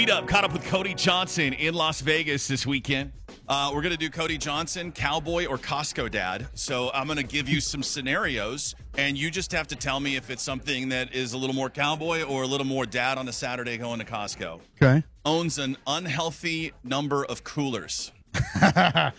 Caught up with Cody Johnson in Las Vegas this weekend. We're going to do Cody Johnson, cowboy or Costco dad. So I'm going to give you some scenarios, and you just have to tell me if it's something that is a little more cowboy or a little more dad on a Saturday going to Costco. Okay. Owns an unhealthy number of coolers. I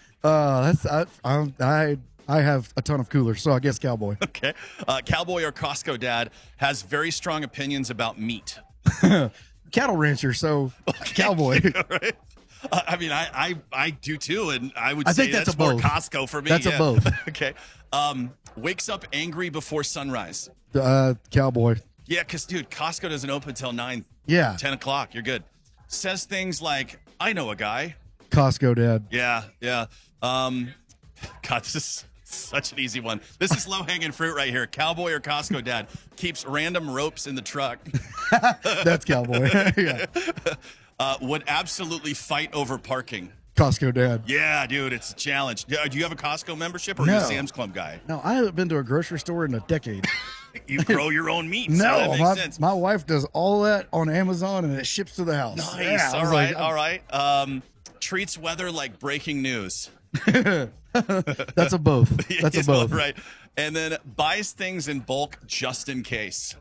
have a ton of coolers, so I guess cowboy. Okay. Cowboy or Costco dad has very strong opinions about meat. Cattle rancher, so cowboy. Right? I do too, and I would say think that's a more both. Costco for me. That's a both. Okay. Wakes up angry before sunrise. Cowboy. Yeah, because, dude, Costco doesn't open until 9, Yeah. 10 o'clock. You're good. Says things like, I know a guy. Costco dad. Yeah. God, this is such an easy one. This is low-hanging fruit right here. Cowboy or Costco dad keeps random ropes in the truck. That's cowboy. Yeah. Would absolutely fight over parking. Costco dad. Yeah, dude, it's a challenge. Do you have a Costco membership or are you a Sam's Club guy? No, I haven't been to a grocery store in a decade. You grow your own meat. So No, that makes sense. my wife does all that on Amazon and it ships to the house. Nice. Yeah, All right. Treats weather like breaking news. That's a both. That's a both. Right. And then buys things in bulk just in case.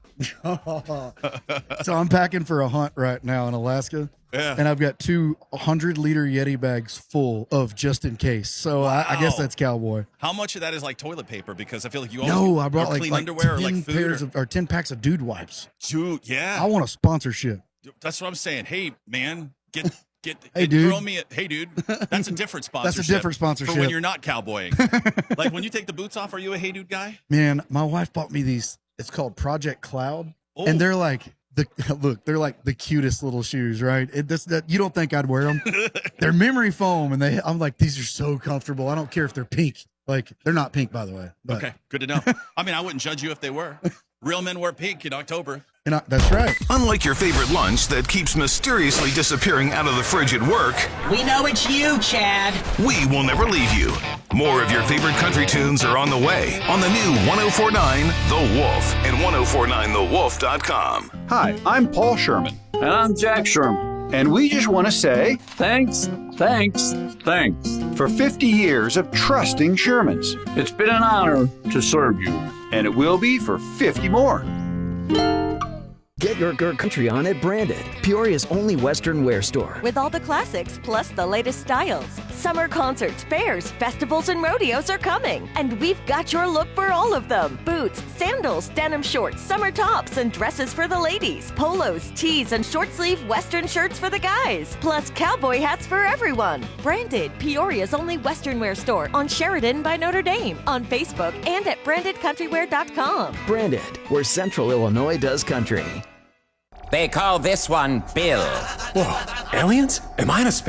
So I'm packing for a hunt right now in Alaska. Yeah. And I've got 200-liter Yeti bags full of just in case. So I guess that's cowboy. How much of that is like toilet paper? Because I feel like you No, always I brought like clean 10 underwear or like food. pairs or 10 packs of dude wipes. Dude, yeah. I want a sponsorship. That's what I'm saying. Hey, man, get Hey, dude. throw me hey, dude. That's a different sponsorship. That's a different sponsorship. For when you're not cowboying. Like when you take the boots off, are you a hey, dude guy? Man, my wife bought me these. It's called Project Cloud. Oh. And they're like they're like the cutest little shoes, right? You don't think I'd wear them? They're memory foam, and I'm like, these are so comfortable. I don't care if they're pink. Like, they're not pink, by the way. But, Okay, good to know. I mean, I wouldn't judge you if they were. Real men wear pink in October. That's right. Unlike your favorite lunch that keeps mysteriously disappearing out of the fridge at work, We know it's you, Chad. we will never leave you. More of your favorite country tunes are on the way on the new 1049 The Wolf and 1049thewolf.com. Hi, I'm Paul Sherman. And I'm Jack Sherman. And we just want to say Thanks. for 50 years of trusting Shermans. It's been an honor to serve you. And it will be for 50 more. Get your country on at Branded, Peoria's only Western wear store. With all the classics plus the latest styles. Summer concerts, fairs, festivals, and rodeos are coming. And we've got your look for all of them. Boots, sandals, denim shorts, summer tops, and dresses for the ladies. Polos, tees, and short sleeve Western shirts for the guys. Plus cowboy hats for everyone. Branded, Peoria's only Western wear store on Sheridan by Notre Dame. On Facebook and at brandedcountrywear.com. Branded, where Central Illinois does country. They call this one Bill. Whoa, aliens? Am I in a space?